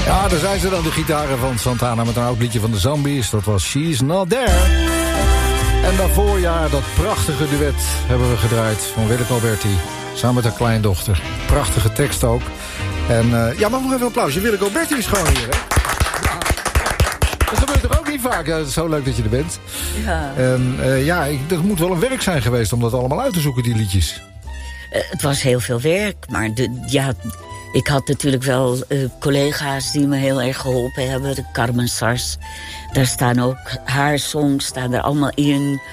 Ja, daar zijn ze dan, de gitaren van Santana met een oud liedje van de Zombies. Dat was She's Not There. En daarvoor, ja, dat prachtige duet hebben we gedraaid van Willeke Alberti. Samen met haar kleindochter. Prachtige tekst ook. En ja, mag nog even een applausje. Willeke Alberti is gewoon hier, hè? Ja. Dat gebeurt toch ook niet vaak? Ja, het is zo leuk dat je er bent. Ja. En ja, er moet wel een werk zijn geweest om dat allemaal uit te zoeken, die liedjes. Het was heel veel werk, maar ik had natuurlijk wel collega's die me heel erg geholpen hebben. De Carmen Sars, daar staan ook haar songs, staan er allemaal in.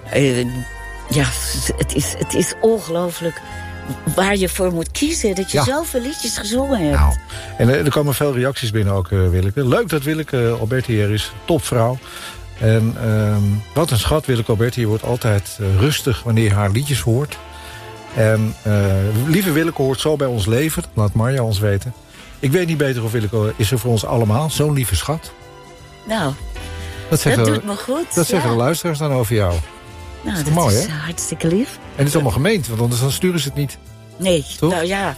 Ja, het is ongelooflijk waar je voor moet kiezen. Dat je zoveel liedjes gezongen hebt. Nou, en er komen veel reacties binnen ook, Willeke. Leuk dat Willeke Alberti hier is. Topvrouw. En wat een schat, Willeke Alberti. Je wordt altijd rustig wanneer je haar liedjes hoort. En lieve Willeke hoort zo bij ons leven. Laat Marja ons weten. Ik weet niet beter of Willeke is er voor ons allemaal. Zo'n lieve schat. Nou, dat doet me goed. Dat zeggen de luisteraars dan over jou. Nou, dat is mooi, hè? Hartstikke lief. En het is allemaal gemeend, want anders dan sturen ze het niet. Nee, toch? Nou ja.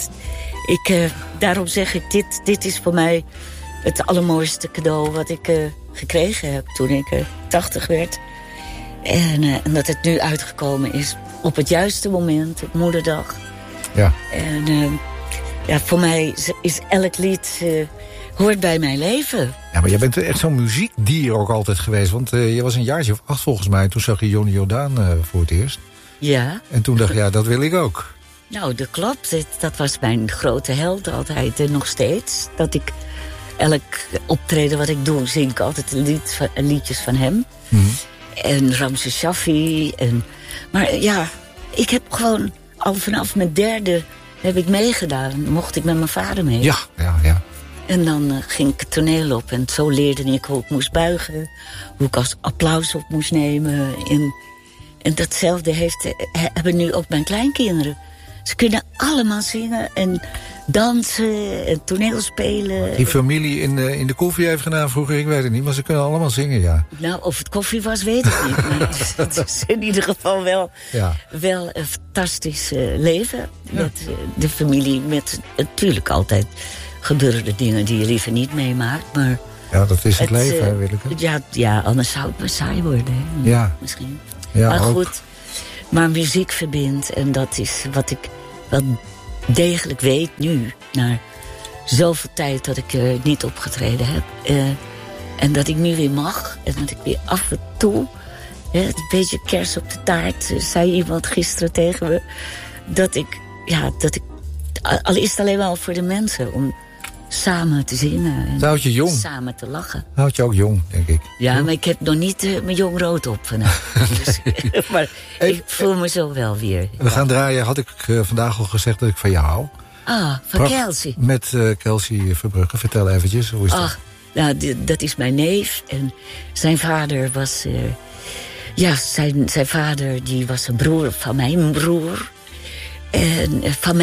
Daarom zeg ik, dit is voor mij het allermooiste cadeau wat ik gekregen heb toen ik 80 werd. En dat het nu uitgekomen is op het juiste moment, op Moederdag. Ja. En voor mij is elk lied hoort bij mijn leven. Ja, maar jij bent echt zo'n muziekdier ook altijd geweest. Want je was een jaartje of 8 volgens mij. Toen zag je Johnny Jordaan voor het eerst. Ja. En toen dacht je, ja, dat wil ik ook. Nou, dat klopt. Dat was mijn grote held altijd. Nog steeds. Dat ik elk optreden wat ik doe, zing ik altijd liedjes van hem. Mm-hmm. En Ramses Shaffi. Maar ja, ik heb gewoon al vanaf mijn 3e heb ik meegedaan. Mocht ik met mijn vader mee. Ja. En dan ging ik het toneel op. En zo leerde ik hoe ik moest buigen. Hoe ik als applaus op moest nemen. En datzelfde hebben nu ook mijn kleinkinderen. Ze kunnen allemaal zingen en dansen en toneelspelen. Die familie in de koffie heeft gedaan vroeger, ik weet het niet. Maar ze kunnen allemaal zingen, ja. Nou, of het koffie was, weet ik niet. Maar het is in ieder geval wel een fantastisch leven. Ja. Met de familie, met natuurlijk altijd gebeuren er dingen die je liever niet meemaakt. Maar ja, dat is het leven, hè, Willeke? Ja, anders zou het maar saai worden. Hè? Ja. Misschien. Ja, maar ook. goed, maar muziek verbindt. En dat is wat ik wel degelijk weet nu. Na zoveel tijd dat ik niet opgetreden heb. En dat ik nu weer mag. En dat ik weer af en toe, een beetje kers op de taart, zei iemand gisteren tegen me. Dat ik, al is het alleen wel voor de mensen, om samen te zingen. En houdt je jong. Samen te lachen. Houdt je ook jong, denk ik. Ja, maar ik heb nog niet mijn jong rood op vandaag. Dus, maar ik voel me zo wel weer. We gaan draaien, had ik vandaag al gezegd dat ik van jou hou. Ah, van Kelsey. Met Kelsey Verbrugge. Vertel eventjes, hoe is dat? Nou, dat is mijn neef. En zijn vader was... zijn vader die was een broer van mijn broer. En van